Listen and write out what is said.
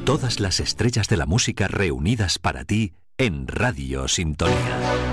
Todas las estrellas de la música reunidas para ti en Radio Sintonía.